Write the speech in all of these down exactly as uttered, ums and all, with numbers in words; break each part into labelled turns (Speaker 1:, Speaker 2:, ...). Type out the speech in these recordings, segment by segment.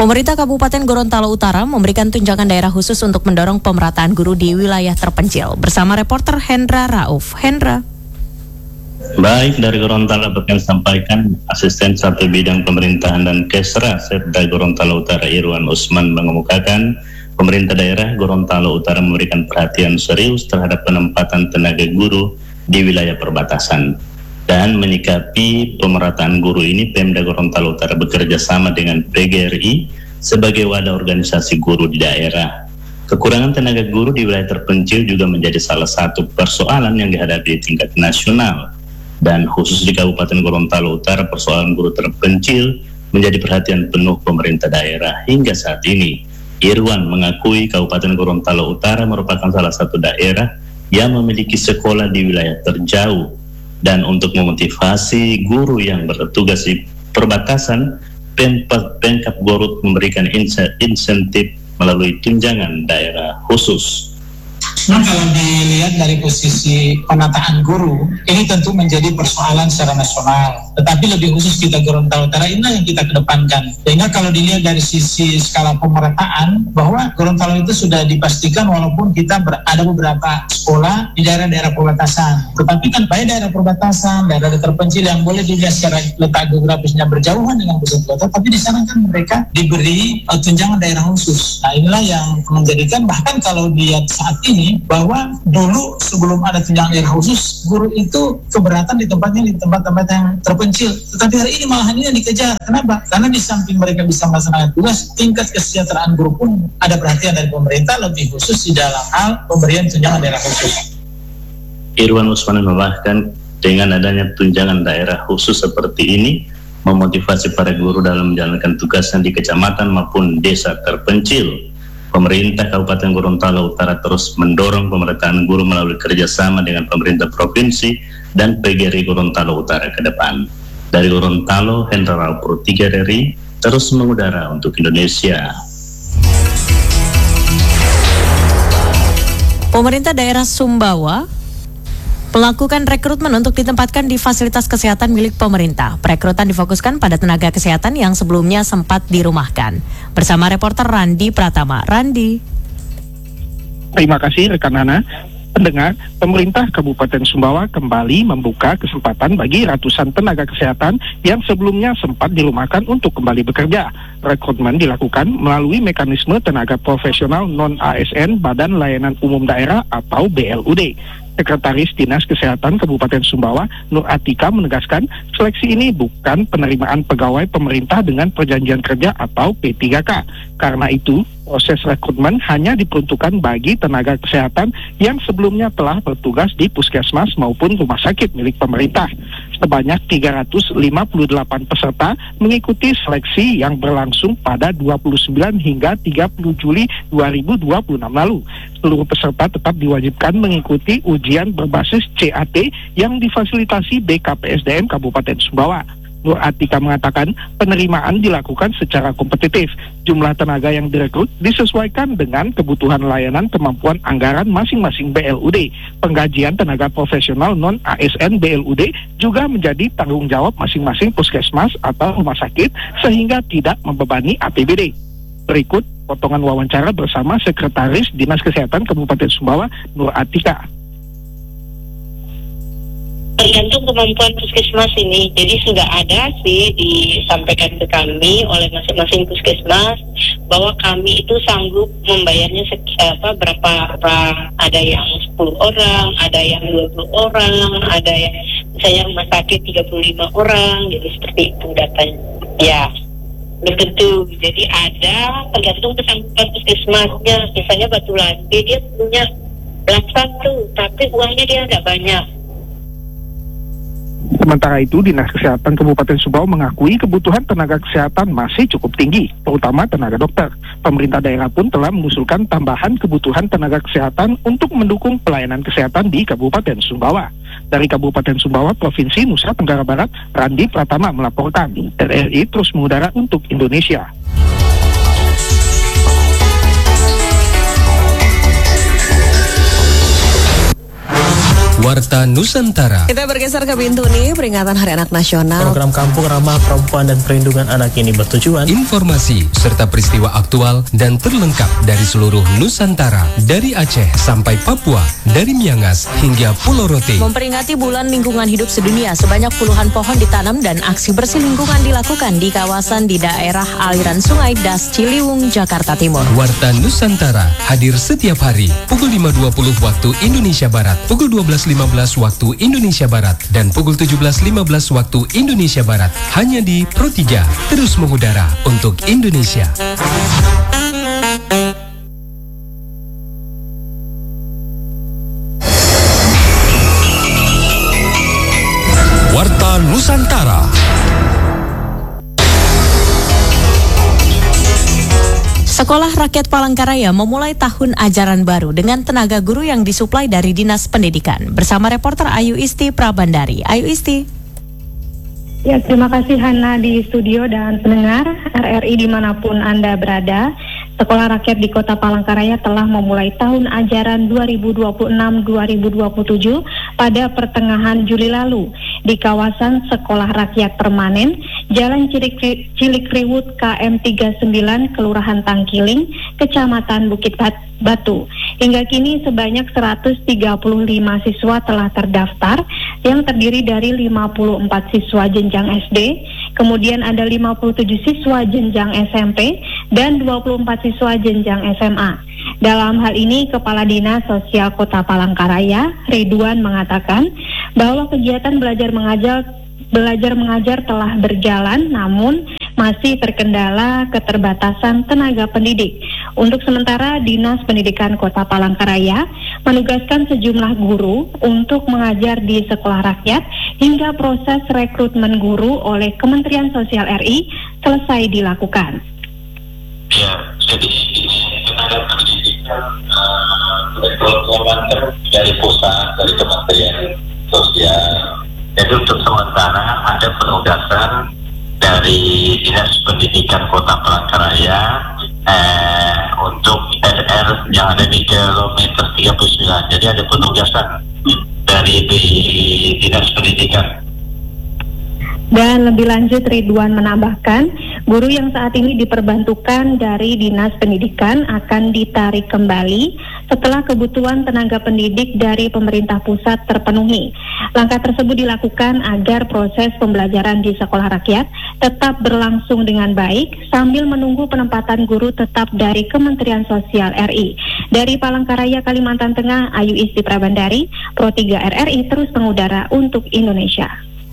Speaker 1: Pemerintah Kabupaten Gorontalo Utara memberikan tunjangan daerah khusus untuk mendorong pemerataan guru di wilayah terpencil. Bersama reporter Hendra Rauf. Hendra.
Speaker 2: Baik, dari Gorontalo akan sampaikan Asisten Satu Bidang Pemerintahan dan Kesra Setda Gorontalo Utara Irwan Usman mengemukakan pemerintah daerah Gorontalo Utara memberikan perhatian serius terhadap penempatan tenaga guru di wilayah perbatasan. Dan menyikapi pemerataan guru ini, Pemda Gorontalo Utara bekerja sama dengan P G R I sebagai wadah organisasi guru di daerah. Kekurangan tenaga guru di wilayah terpencil juga menjadi salah satu persoalan yang dihadapi di tingkat nasional. Dan khusus di Kabupaten Gorontalo Utara, persoalan guru terpencil menjadi perhatian penuh pemerintah daerah hingga saat ini. Irwan mengakui Kabupaten Gorontalo Utara merupakan salah satu daerah yang memiliki sekolah di wilayah terjauh. Dan untuk memotivasi guru yang bertugas di perbatasan, Pemkab Gorut memberikan insentif melalui tunjangan daerah khusus.
Speaker 3: Nah, kalau dilihat dari posisi penataan guru, ini tentu menjadi persoalan secara nasional. Tetapi lebih khusus kita Gorontalo Utara, inilah yang kita kedepankan. Sehingga kalau dilihat dari sisi skala pemerataan, bahwa Gorontalo itu sudah dipastikan walaupun kita ada beberapa sekolah di daerah-daerah perbatasan. Tetapi kan pada daerah perbatasan, daerah terpencil yang boleh dilihat secara letak geografisnya berjauhan dengan pusat kota, tapi di sana kan mereka diberi uh, tunjangan daerah khusus. Nah, inilah yang menjadikan bahkan kalau dilihat saat ini, bahwa dulu sebelum ada tunjangan daerah khusus, guru itu keberatan di tempatnya di tempat-tempat yang terpencil. Tetapi hari ini malahan ini yang dikejar. Kenapa? Karena di samping mereka bisa melaksanakan tugas, tingkat kesejahteraan guru pun ada perhatian dari pemerintah, lebih khusus di dalam hal pemberian tunjangan daerah khusus.
Speaker 2: Irwan Usman menambahkan, dengan adanya tunjangan daerah khusus seperti ini, memotivasi para guru dalam menjalankan tugasnya di kecamatan maupun desa terpencil. Pemerintah Kabupaten Gorontalo Utara terus mendorong pemerataan guru melalui kerjasama dengan pemerintah provinsi dan P G R I Gorontalo Utara ke depan. Dari Gorontalo, Hendra Raupur, tiga R I, terus mengudara untuk Indonesia.
Speaker 1: Pemerintah daerah Sumbawa melakukan rekrutmen untuk ditempatkan di fasilitas kesehatan milik pemerintah. Perekrutan difokuskan pada tenaga kesehatan yang sebelumnya sempat dirumahkan. Bersama reporter Randi Pratama. Randi.
Speaker 4: Terima kasih rekan Nana. Pendengar, pemerintah Kabupaten Sumbawa kembali membuka kesempatan bagi ratusan tenaga kesehatan yang sebelumnya sempat dirumahkan untuk kembali bekerja. Rekrutmen dilakukan melalui mekanisme tenaga profesional non-A S N Badan Layanan Umum Daerah atau B L U D. Sekretaris Dinas Kesehatan Kabupaten Sumbawa, Nur Atika, menegaskan seleksi ini bukan penerimaan pegawai pemerintah dengan perjanjian kerja atau P tiga K. Karena itu, proses rekrutmen hanya diperuntukkan bagi tenaga kesehatan yang sebelumnya telah bertugas di puskesmas maupun rumah sakit milik pemerintah. Sebanyak tiga ratus lima puluh delapan peserta mengikuti seleksi yang berlangsung pada dua puluh sembilan hingga tiga puluh Juli dua ribu dua puluh enam lalu. Seluruh peserta tetap diwajibkan mengikuti ujian berbasis C A T yang difasilitasi B K P S D M Kabupaten Sumbawa. Nur Atika mengatakan penerimaan dilakukan secara kompetitif. Jumlah tenaga yang direkrut disesuaikan dengan kebutuhan layanan kemampuan anggaran masing-masing B L U D. Penggajian tenaga profesional non-A S N B L U D juga menjadi tanggung jawab masing-masing puskesmas atau rumah sakit sehingga tidak membebani A P B D. Berikut potongan wawancara bersama Sekretaris Dinas Kesehatan Kabupaten Sumbawa, Nur Atika.
Speaker 5: Tergantung kemampuan puskesmas ini, jadi sudah ada sih disampaikan ke kami oleh masing-masing puskesmas bahwa kami itu sanggup membayarnya sek- apa, berapa orang, ada yang sepuluh orang, ada yang dua puluh orang, ada yang misalnya rumah sakit tiga puluh lima orang, jadi seperti itu datanya. Ya, belum tentu, jadi ada tergantung kesanggupan puskesmasnya. Misalnya Batu Lande dia punya belasan tuh, tapi uangnya dia nggak banyak.
Speaker 4: Sementara itu, Dinas Kesehatan Kabupaten Sumbawa mengakui kebutuhan tenaga kesehatan masih cukup tinggi, terutama tenaga dokter. Pemerintah daerah pun telah mengusulkan tambahan kebutuhan tenaga kesehatan untuk mendukung pelayanan kesehatan di Kabupaten Sumbawa. Dari Kabupaten Sumbawa, Provinsi Nusa Tenggara Barat, Randi Pratama melaporkan. R R I terus mengudara untuk Indonesia.
Speaker 6: Warta Nusantara.
Speaker 7: Kita bergeser ke Bintu nih, peringatan Hari Anak Nasional.
Speaker 8: Program Kampung Ramah Perempuan dan Perlindungan Anak ini bertujuan
Speaker 6: Informasi serta peristiwa aktual dan terlengkap dari seluruh Nusantara, dari Aceh sampai Papua, dari Miangas hingga Pulau Rote.
Speaker 1: Memperingati Bulan Lingkungan Hidup Sedunia, sebanyak puluhan pohon ditanam dan aksi bersih lingkungan dilakukan di kawasan di daerah aliran Sungai Das Ciliwung, Jakarta Timur.
Speaker 6: Warta Nusantara hadir setiap hari pukul lima dua puluh waktu Indonesia Barat, pukul dua belas lima belas waktu Indonesia Barat, dan pukul tujuh belas lima belas waktu Indonesia Barat. Hanya di Pro tiga, terus mengudara untuk Indonesia.
Speaker 9: Warta Nusantara.
Speaker 1: Sekolah Rakyat Palangkaraya memulai tahun ajaran baru dengan tenaga guru yang disuplai dari Dinas Pendidikan. Bersama reporter Ayu Isti Prabandari. Ayu Isti.
Speaker 10: Ya, terima kasih Hana di studio dan pendengar R R I dimanapun Anda berada. Sekolah Rakyat di Kota Palangkaraya telah memulai tahun ajaran dua ribu dua puluh enam dua ribu dua puluh tujuh pada pertengahan Juli lalu di kawasan Sekolah Rakyat Permanen, Jalan Cilik, Cilikriwut K M tiga puluh sembilan, Kelurahan Tangkiling, Kecamatan Bukit Batu. Hingga kini sebanyak seratus tiga puluh lima siswa telah terdaftar yang terdiri dari lima puluh empat siswa jenjang S D, kemudian ada lima puluh tujuh siswa jenjang S M P, dan dua puluh empat siswa jenjang S M A. Dalam hal ini, Kepala Dinas Sosial Kota Palangkaraya, Ridwan, mengatakan bahwa kegiatan belajar mengajar belajar mengajar telah berjalan, namun masih terkendala keterbatasan tenaga pendidik. Untuk sementara, Dinas Pendidikan Kota Palangkaraya menugaskan sejumlah guru untuk mengajar di sekolah rakyat hingga proses rekrutmen guru oleh Kementerian Sosial R I selesai dilakukan.
Speaker 11: Ya, jadi tenaga pendidikan rekrutmen uh, dari pusat, dari Kementerian Sosial. Jadi untuk sementara ada penugasan dari Dinas Pendidikan Kota Palangkaraya eh, untuk R R yang ada di kilometer tiga puluh sembilan. Jadi ada penugasan dari di Dinas Pendidikan.
Speaker 10: Dan lebih lanjut, Ridwan menambahkan, guru yang saat ini diperbantukan dari Dinas Pendidikan akan ditarik kembali setelah kebutuhan tenaga pendidik dari pemerintah pusat terpenuhi. Langkah tersebut dilakukan agar proses pembelajaran di sekolah rakyat tetap berlangsung dengan baik sambil menunggu penempatan guru tetap dari Kementerian Sosial R I. Dari Palangkaraya, Kalimantan Tengah, Ayu Isti Prabandari, Pro tiga R R I terus mengudara untuk Indonesia.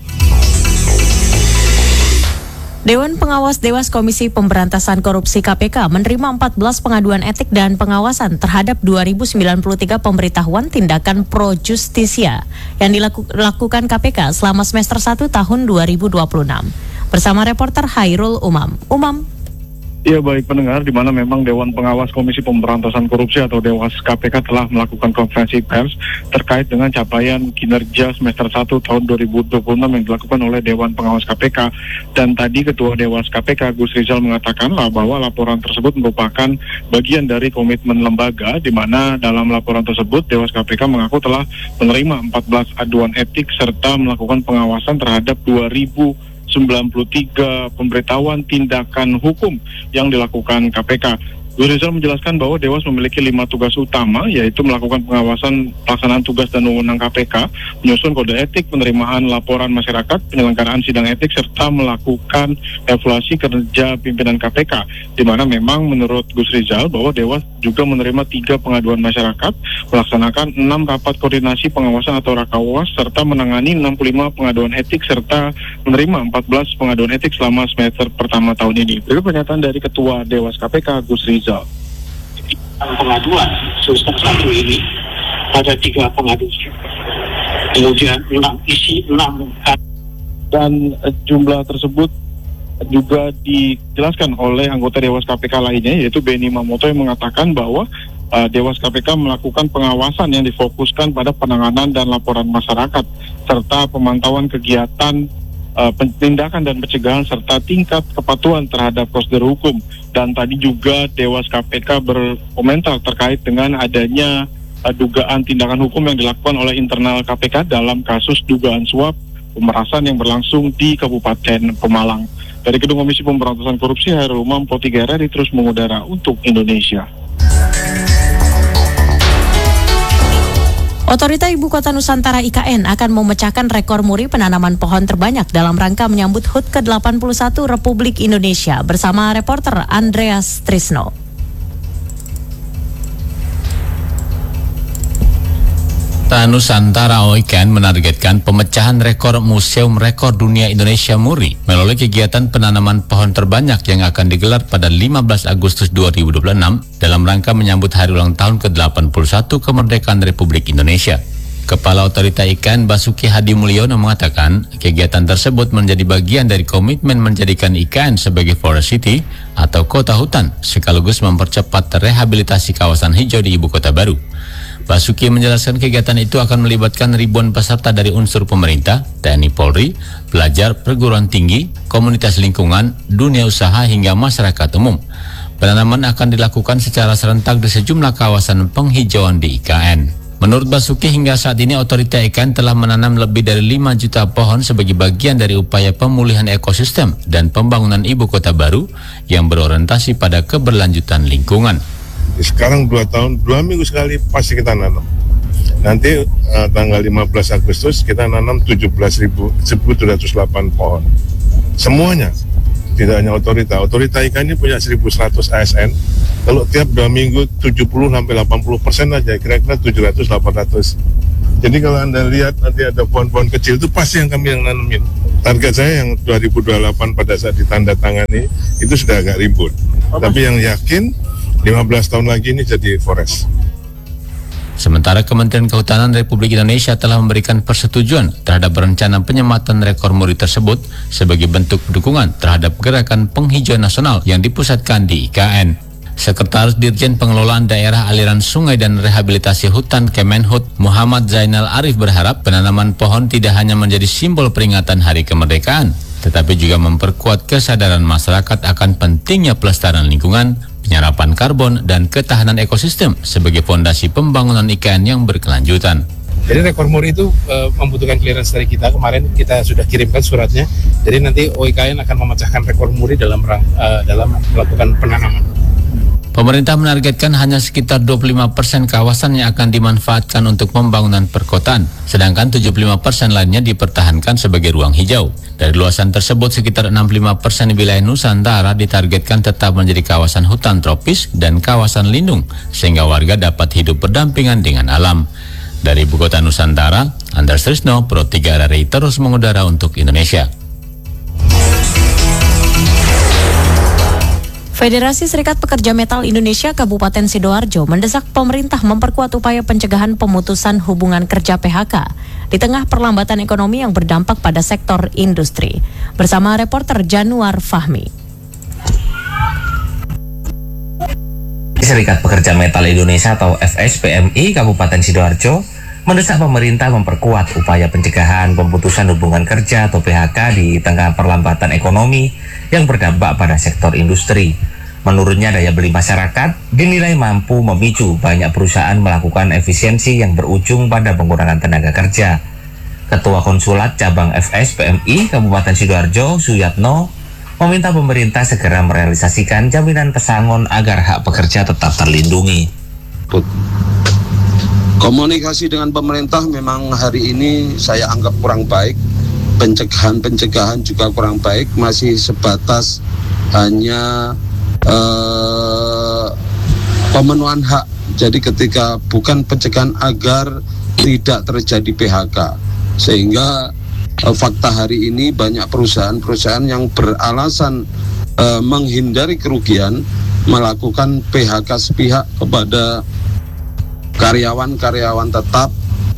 Speaker 1: Dewan Pengawas Dewas Komisi Pemberantasan Korupsi K P K menerima empat belas pengaduan etik dan pengawasan terhadap dua ribu sembilan puluh tiga pemberitahuan tindakan pro justisia yang dilakukan K P K selama semester satu tahun dua ribu dua puluh enam. Bersama reporter Hairul Umam. Umam.
Speaker 4: Ya, baik pendengar, di mana memang Dewan Pengawas Komisi Pemberantasan Korupsi atau Dewas K P K telah melakukan konferensi pers terkait dengan capaian kinerja semester satu tahun dua ribu dua puluh enam yang dilakukan oleh Dewan Pengawas K P K. Dan tadi Ketua Dewas K P K Gus Rizal mengatakan bahwa laporan tersebut merupakan bagian dari komitmen lembaga, di mana dalam laporan tersebut Dewas K P K mengaku telah menerima empat belas aduan etik serta melakukan pengawasan terhadap dua ribu sembilan puluh tiga pemberitahuan tindakan hukum yang dilakukan K P K. Gus Rizal menjelaskan bahwa Dewas memiliki lima tugas utama, yaitu melakukan pengawasan pelaksanaan tugas dan wewenang K P K, menyusun kode etik, penerimaan laporan masyarakat, penyelenggaraan sidang etik, serta melakukan evaluasi kerja pimpinan K P K. Di mana memang menurut Gus Rizal bahwa Dewas juga menerima tiga pengaduan masyarakat, melaksanakan enam rapat koordinasi pengawasan atau rakawas, serta menangani enam puluh lima pengaduan etik, serta menerima empat belas pengaduan etik selama semester pertama tahun ini. Berikut pernyataan dari Ketua Dewas K P K Gus Rizal.
Speaker 3: Pengaduan semester satu ini ada tiga pengaduan, kemudian enam isi enam,
Speaker 4: dan uh, jumlah tersebut juga dijelaskan oleh anggota Dewas K P K lainnya, yaitu Beni Mamoto, yang mengatakan bahwa uh, Dewas K P K melakukan pengawasan yang difokuskan pada penanganan dan laporan masyarakat serta pemantauan kegiatan Uh, penindakan dan pencegahan serta tingkat kepatuhan terhadap prosedur hukum. Dan tadi juga Dewas K P K berkomentar terkait dengan adanya uh, dugaan tindakan hukum yang dilakukan oleh internal K P K dalam kasus dugaan suap pemerasan yang berlangsung di Kabupaten Pemalang. Dari Gedung Komisi Pemberantasan Korupsi, Hairul Umam, Pro tiga R R I terus mengudara untuk Indonesia.
Speaker 1: Otorita Ibu Kota Nusantara I K N akan memecahkan rekor muri penanaman pohon terbanyak dalam rangka menyambut H U T ke delapan puluh satu Republik Indonesia bersama reporter Andreas Trisno.
Speaker 9: Nusantara O I K N menargetkan pemecahan rekor Museum Rekor Dunia Indonesia Muri melalui kegiatan penanaman pohon terbanyak yang akan digelar pada lima belas Agustus dua ribu dua puluh enam dalam rangka menyambut hari ulang tahun ke delapan puluh satu kemerdekaan Republik Indonesia. Kepala Otorita I K N Basuki Hadi Mulyono mengatakan kegiatan tersebut menjadi bagian dari komitmen menjadikan I K N sebagai Forest City atau kota hutan sekaligus mempercepat rehabilitasi kawasan hijau di ibu kota baru. Basuki menjelaskan kegiatan itu akan melibatkan ribuan peserta dari unsur pemerintah, T N I Polri, pelajar, perguruan tinggi, komunitas lingkungan, dunia usaha hingga masyarakat umum. Penanaman akan dilakukan secara serentak di sejumlah kawasan penghijauan di I K N. Menurut Basuki, hingga saat ini otorita I K N telah menanam lebih dari lima juta pohon sebagai bagian dari upaya pemulihan ekosistem dan pembangunan ibu kota baru yang berorientasi pada keberlanjutan lingkungan.
Speaker 12: Sekarang dua tahun, dua minggu sekali pasti kita nanam. Nanti uh, tanggal lima belas Agustus kita nanam tujuh belas ribu tujuh ratus delapan pohon. Semuanya, tidak hanya otorita. Otorita I K N ini punya seribu seratus A S N. Kalau tiap dua minggu tujuh puluh sampai delapan puluh persen aja, kira-kira tujuh ratus sampai delapan ratus. Jadi kalau Anda lihat nanti ada pohon-pohon kecil itu pasti yang kami yang nanemin. Target saya yang dua ribu dua puluh delapan pada saat ditandatangani itu sudah agak ribut. Oh, tapi yang yakin lima belas tahun lagi ini jadi forest.
Speaker 9: Sementara Kementerian Kehutanan Republik Indonesia telah memberikan persetujuan terhadap rencana penyematan rekor muri tersebut sebagai bentuk dukungan terhadap gerakan penghijauan nasional yang dipusatkan di I K N. Sekretaris Dirjen Pengelolaan Daerah Aliran Sungai dan Rehabilitasi Hutan Kemenhut Muhammad Zainal Arif berharap penanaman pohon tidak hanya menjadi simbol peringatan Hari Kemerdekaan, tetapi juga memperkuat kesadaran masyarakat akan pentingnya pelestarian lingkungan, penyerapan karbon, dan ketahanan ekosistem sebagai fondasi pembangunan I K N yang berkelanjutan.
Speaker 13: Jadi rekor muri itu e, membutuhkan clearance dari kita. Kemarin kita sudah kirimkan suratnya. Jadi nanti O I K N akan memecahkan rekor muri dalam rang, e, dalam melakukan penanaman.
Speaker 9: Pemerintah menargetkan hanya sekitar dua puluh lima persen kawasan yang akan dimanfaatkan untuk pembangunan perkotaan, sedangkan tujuh puluh lima persen lainnya dipertahankan sebagai ruang hijau. Dari luasan tersebut, sekitar enam puluh lima persen wilayah Nusantara ditargetkan tetap menjadi kawasan hutan tropis dan kawasan lindung, sehingga warga dapat hidup berdampingan dengan alam. Dari Ibu Kota Nusantara, Andreas Trisno, Pro tiga R R I terus mengudara untuk Indonesia.
Speaker 1: Federasi Serikat Pekerja Metal Indonesia Kabupaten Sidoarjo mendesak pemerintah memperkuat upaya pencegahan pemutusan hubungan kerja P H K di tengah perlambatan ekonomi yang berdampak pada sektor industri. Bersama reporter Januar Fahmi.
Speaker 14: Serikat Pekerja Metal Indonesia atau F S P M I Kabupaten Sidoarjo mendesak pemerintah memperkuat upaya pencegahan pemutusan hubungan kerja atau P H K di tengah perlambatan ekonomi yang berdampak pada sektor industri. Menurutnya, daya beli masyarakat dinilai mampu memicu banyak perusahaan melakukan efisiensi yang berujung pada pengurangan tenaga kerja. Ketua Konsulat Cabang F S P M I Kabupaten Sidoarjo, Suyatno, meminta pemerintah segera merealisasikan jaminan pesangon agar hak pekerja tetap terlindungi.
Speaker 15: Komunikasi dengan pemerintah memang hari ini saya anggap kurang baik. Pencegahan-pencegahan juga kurang baik, masih sebatas hanya uh, pemenuhan hak. Jadi ketika bukan pencegahan agar tidak terjadi P H K, sehingga uh, fakta hari ini banyak perusahaan-perusahaan yang beralasan uh, menghindari kerugian melakukan P H K sepihak kepada karyawan-karyawan tetap.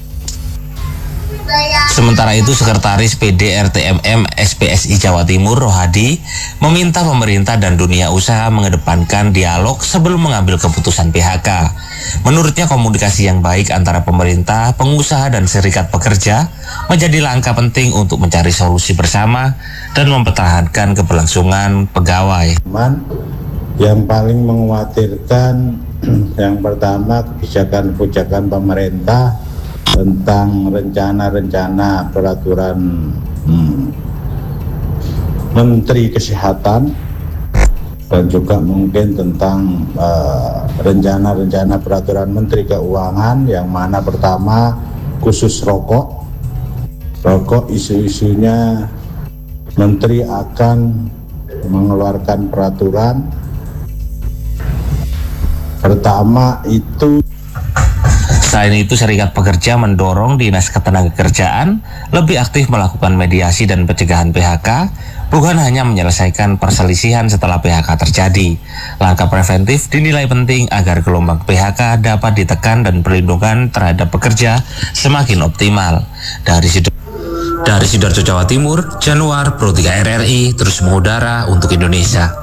Speaker 14: Sementara itu, Sekretaris P D R T M M S P S I Jawa Timur, Rohadi, meminta pemerintah dan dunia usaha mengedepankan dialog sebelum mengambil keputusan P H K. Menurutnya, komunikasi yang baik antara pemerintah, pengusaha, dan serikat pekerja menjadi langkah penting untuk mencari solusi bersama dan mempertahankan keberlangsungan pegawai.
Speaker 16: Yang paling mengkhawatirkan yang pertama kebijakan-kebijakan pemerintah tentang rencana-rencana peraturan hmm, Menteri Kesehatan dan juga mungkin tentang uh, rencana-rencana peraturan Menteri Keuangan, yang mana pertama khusus rokok. Rokok isu-isunya Menteri akan mengeluarkan peraturan. Pertama itu.
Speaker 14: Selain itu, Serikat Pekerja mendorong Dinas Ketenagakerjaan lebih aktif melakukan mediasi dan pencegahan P H K, bukan hanya menyelesaikan perselisihan setelah P H K terjadi. Langkah preventif dinilai penting agar gelombang P H K dapat ditekan dan perlindungan terhadap pekerja semakin optimal. Dari Sido Dari Sidoarjo, Jawa Timur, Januar, Pro tiga R R I, terus mengudara untuk Indonesia.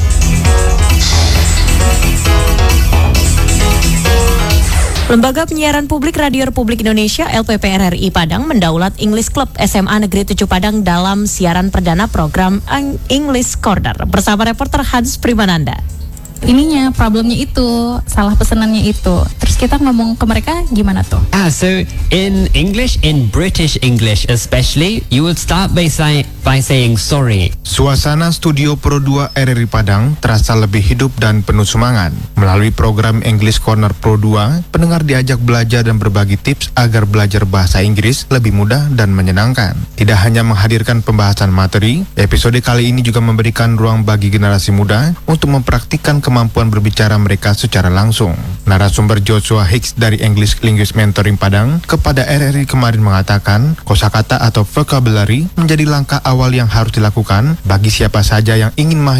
Speaker 1: Lembaga Penyiaran Publik Radio Republik Indonesia L P P R R I Padang mendaulat English Club S M A Negeri tujuh Padang dalam siaran perdana program English Corner bersama reporter Hans Primananda.
Speaker 17: Ininya problemnya itu, salah pesanannya itu. Terus kita ngomong ke mereka gimana tuh?
Speaker 18: Ah, so in English, in British English especially, you would start by, say, by saying sorry.
Speaker 19: Suasana studio Pro dua R R I Padang terasa lebih hidup dan penuh semangat. Melalui program English Corner Pro dua, pendengar diajak belajar dan berbagi tips agar belajar bahasa Inggris lebih mudah dan menyenangkan. Tidak hanya menghadirkan pembahasan materi, episode kali ini juga memberikan ruang bagi generasi muda untuk mempraktikkan kemampuan berbicara mereka secara langsung. Narasumber Joshua Hicks dari English Linguist Mentoring Padang kepada R R I kemarin mengatakan, kosakata atau vocabulary menjadi langkah awal yang harus dilakukan bagi siapa saja yang ingin mahir